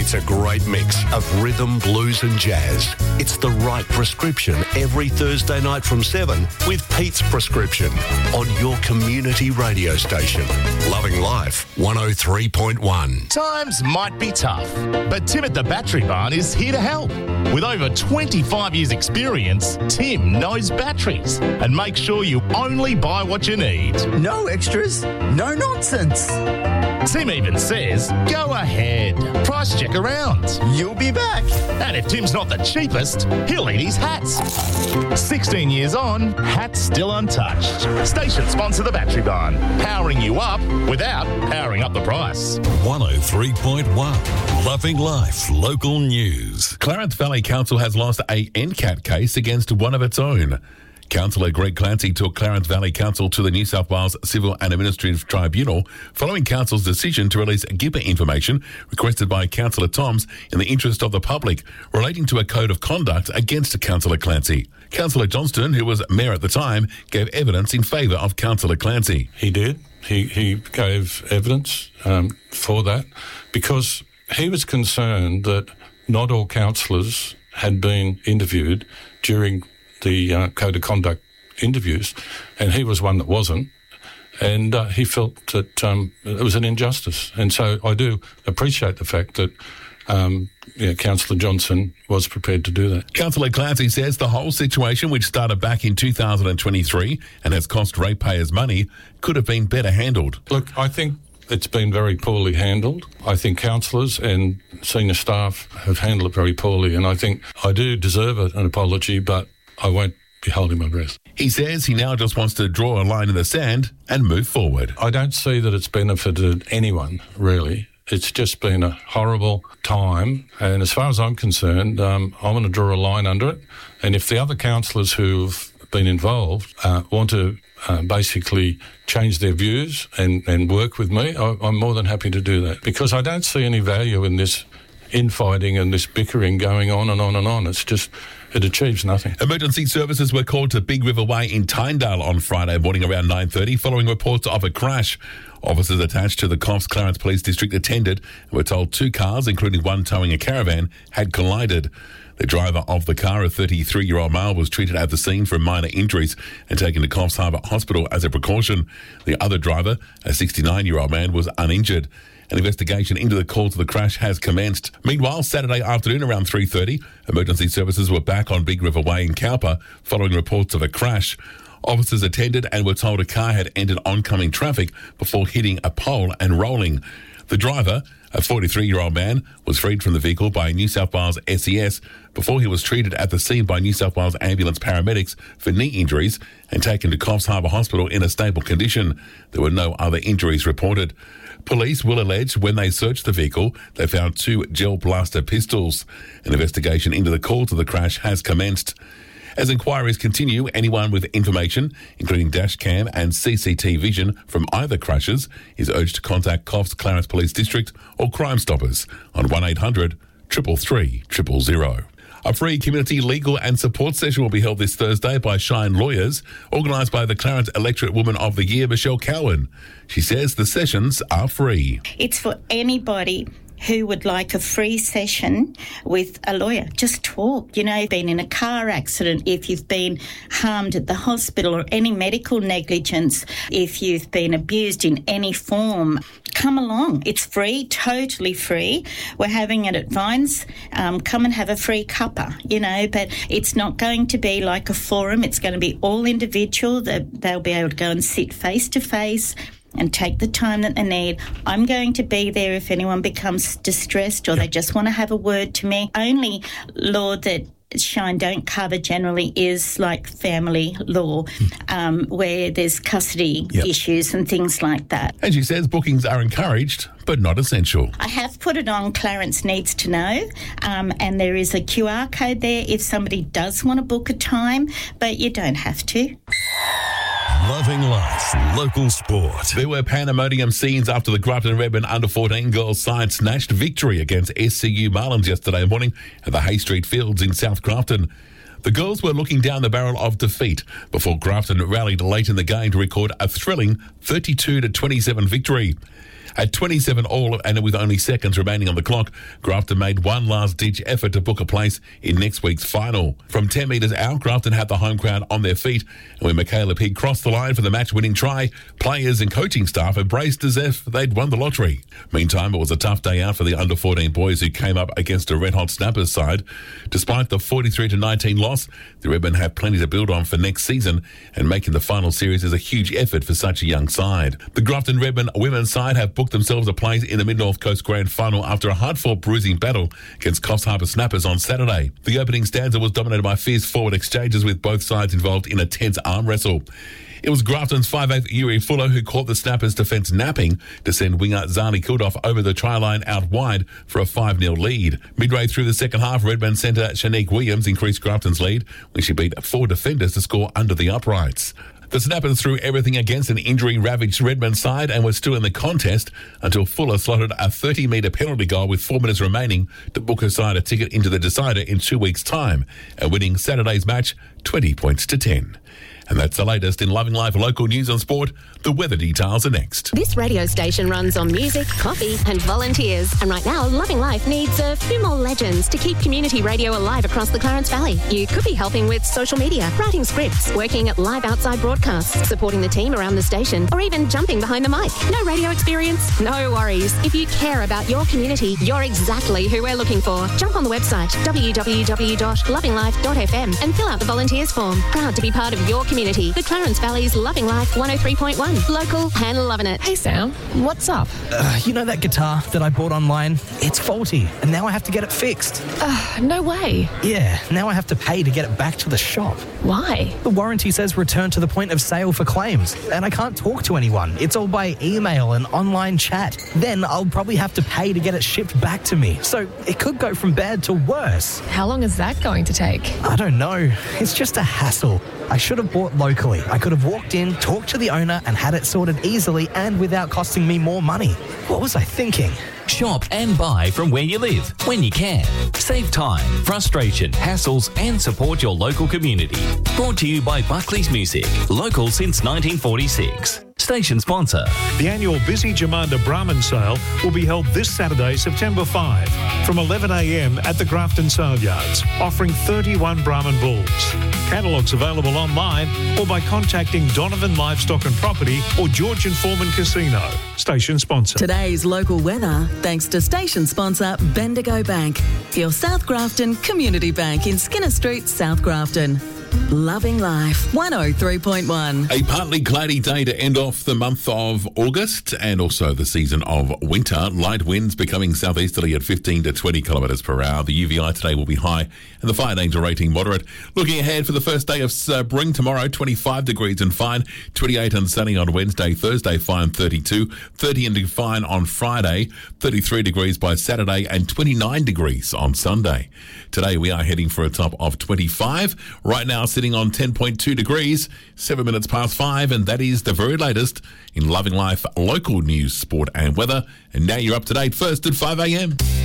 It's a great mix of rhythm, blues and jazz. It's the right prescription every Thursday night from 7 with Pete's Prescription on your community radio station. Loving Life 103.1. Times might be tough, but Tim at the Battery Barn is here to help. With over 25 years experience, Tim knows batteries and makes sure you only buy what you need. No extras, no nonsense. Tim even says, go ahead, price check around. You'll be back. And if Tim's not the cheapest, he'll eat his hats. 16 years on, hats still untouched. Station sponsor the Battery Barn, powering you up without powering up the price. 103.1 Loving Life Local News. Clarence Valley Council has lost a NCAT case against one of its own. Councillor Greg Clancy took Clarence Valley Council to the New South Wales Civil and Administrative Tribunal following Council's decision to release GIPA information requested by Councillor Toms in the interest of the public relating to a code of conduct against Councillor Clancy. Councillor Johnston, who was mayor at the time, gave evidence in favour of Councillor Clancy. He did. He gave evidence for that because he was concerned that not all councillors had been interviewed during the code of conduct interviews, and he was one that wasn't, and he felt that it was an injustice. And so I do appreciate the fact that Councillor Johnson was prepared to do that. Councillor Clancy says the whole situation, which started back in 2023 and has cost ratepayers money, could have been better handled. Look, I think it's been very poorly handled. I think councillors and senior staff have handled it very poorly, and I think I do deserve an apology, but I won't be holding my breath. He says he now just wants to draw a line in the sand and move forward. I don't see that it's benefited anyone, really. It's just been a horrible time, and as far as I'm concerned, I'm going to draw a line under it. And if the other councillors who've been involved want to basically change their views and work with me, I'm more than happy to do that, because I don't see any value in this infighting and this bickering going on and on and on. It's just, it achieves nothing. Emergency services were called to Big River Way in Tynedale on Friday morning around 9:30 following reports of a crash. Officers attached to the Coffs Clarence Police District attended and were told 2 cars, including one towing a caravan, had collided. The driver of the car, a 33-year-old male, was treated at the scene for minor injuries and taken to Coffs Harbour Hospital as a precaution. The other driver, a 69-year-old man, was uninjured. An investigation into the cause of the crash has commenced. Meanwhile, Saturday afternoon around 3:30, emergency services were back on Big River Way in Cowper following reports of a crash. Officers attended and were told a car had entered oncoming traffic before hitting a pole and rolling. The driver, a 43-year-old man, was freed from the vehicle by New South Wales SES before he was treated at the scene by New South Wales ambulance paramedics for knee injuries and taken to Coffs Harbour Hospital in a stable condition. There were no other injuries reported. Police will allege when they searched the vehicle, they found 2 gel blaster pistols. An investigation into the cause of the crash has commenced. As inquiries continue, anyone with information, including dash cam and CCTV vision from either crashes, is urged to contact Coffs Clarence Police District or Crime Stoppers on 1800 333 000. A free community legal and support session will be held this Thursday by Shine Lawyers, organised by the Clarence Electorate Woman of the Year, Michelle Cowan. She says the sessions are free. It's for anybody who would like a free session with a lawyer. Just talk. You know, you've been in a car accident, if you've been harmed at the hospital or any medical negligence, if you've been abused in any form, come along. It's free, totally free. We're having it at Vines. Come and have a free cuppa, but it's not going to be like a forum. It's going to be all individual. They'll be able to go and sit face to face and take the time that they need. I'm going to be there if anyone becomes distressed or they just want to have a word to me. Only law that Shine don't cover generally is like family law, where there's custody issues and things like that. And she says bookings are encouraged, but not essential. I have put it on Clarence Needs to Know, and there is a QR code there if somebody does want to book a time, but you don't have to. Loving Life Local Sport. There were pandemonium scenes after the Grafton Redmond under-14 girls side snatched victory against SCU Marlins yesterday morning at the Hay Street Fields in South Grafton. The girls were looking down the barrel of defeat before Grafton rallied late in the game to record a thrilling 32-27 victory. At 27 all and with only seconds remaining on the clock, Grafton made one last-ditch effort to book a place in next week's final. From 10 metres out, Grafton had the home crowd on their feet, and when Michaela Pig crossed the line for the match-winning try, players and coaching staff embraced as if they'd won the lottery. Meantime, it was a tough day out for the under-14 boys who came up against a red-hot Snappers side. Despite the 43-19 loss, the Redmen have plenty to build on for next season, and making the final series is a huge effort for such a young side. The Grafton Redmen women's side have booked themselves a place in the Mid-North Coast Grand Final after a hard-fought bruising battle against Coffs Harbour Snappers on Saturday. The opening stanza was dominated by fierce forward exchanges with both sides involved in a tense arm wrestle. It was Grafton's 5'8" Yuri Fuller who caught the Snappers' defence napping to send winger Zani Kildoff over the try line out wide for a 5-0 lead. Midway through the second half, Redmen centre Shanique Williams increased Grafton's lead when she beat 4 defenders to score under the uprights. The Snappers threw everything against an injury-ravaged Redmen side and were still in the contest until Fuller slotted a 30-metre penalty goal with 4 minutes remaining to book her side a ticket into the decider in 2 weeks' time, and winning Saturday's match 20 points to 10. And that's the latest in Loving Life local news and sport. The weather details are next. This radio station runs on music, coffee and volunteers. And right now, Loving Life needs a few more legends to keep community radio alive across the Clarence Valley. You could be helping with social media, writing scripts, working at live outside broadcasts, supporting the team around the station, or even jumping behind the mic. No radio experience? No worries. If you care about your community, you're exactly who we're looking for. Jump on the website, www.lovinglife.fm, and fill out the volunteers form. Proud to be part of your community. The Clarence Valley's Loving Life 103.1. Local and loving it. Hey Sam, what's up? You know that guitar that I bought online? It's faulty, and now I have to get it fixed. No way. Yeah, now I have to pay to get it back to the shop. Why? The warranty says return to the point of sale for claims, and I can't talk to anyone. It's all by email and online chat. Then I'll probably have to pay to get it shipped back to me. So it could go from bad to worse. How long is that going to take? I don't know. It's just a hassle. I should have bought locally. I could have walked in, talked to the owner, and had it sorted easily and without costing me more money. What was I thinking? Shop and buy from where you live, when you can. Save time, frustration, hassles, and support your local community. Brought to you by Buckley's Music, local since 1946. Station sponsor. The annual Busy Jamanda Brahman sale will be held this Saturday, September 5, from 11 a.m. at the Grafton Sale Yards, offering 31 Brahman bulls. Catalogues available online or by contacting Donovan Livestock and Property or George and Foreman Casino. Station sponsor. Today's local weather, thanks to station sponsor Bendigo Bank, your South Grafton Community Bank in Skinner Street, South Grafton. Loving Life 103.1. A partly cloudy day to end off the month of August and also the season of winter. Light winds becoming southeasterly at 15 to 20 kilometres per hour. The UVI today will be high and the fire danger rating moderate. Looking ahead for the first day of spring tomorrow, 25 degrees and fine, 28 and sunny on Wednesday, Thursday fine 32, 30 and fine on Friday, 33 degrees by Saturday and 29 degrees on Sunday. Today we are heading for a top of 25. Right now sitting on 10.2 degrees, 7 minutes past 5, and that is the very latest in Loving Life local news, sport and weather. And now you're up to date first at 5 a.m.